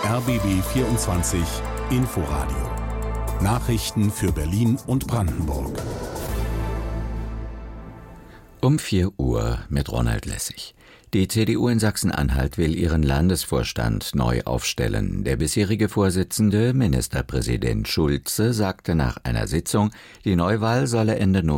RBB 24 Inforadio. Nachrichten für Berlin und Brandenburg. Um 4 Uhr mit Ronald Lessig. Die CDU in Sachsen-Anhalt will ihren Landesvorstand neu aufstellen. Der bisherige Vorsitzende, Ministerpräsident Schulze, sagte nach einer Sitzung, die Neuwahl solle Ende